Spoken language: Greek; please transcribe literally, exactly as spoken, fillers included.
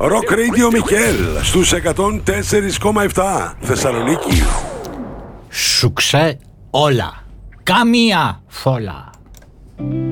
Rock Radio Μικέλ στους εκατόν τέσσερα κόμμα επτά Θεσσαλονίκη. Σου ξέ όλα. Καμία φόλα.